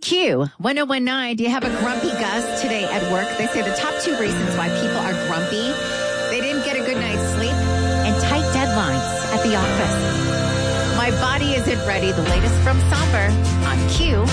Q 1019. Do you have a grumpy Gus today at work? They say the top 2 reasons why people are grumpy: they didn't get a good night's sleep and tight deadlines at the office. My body isn't ready. The latest from Somber on Q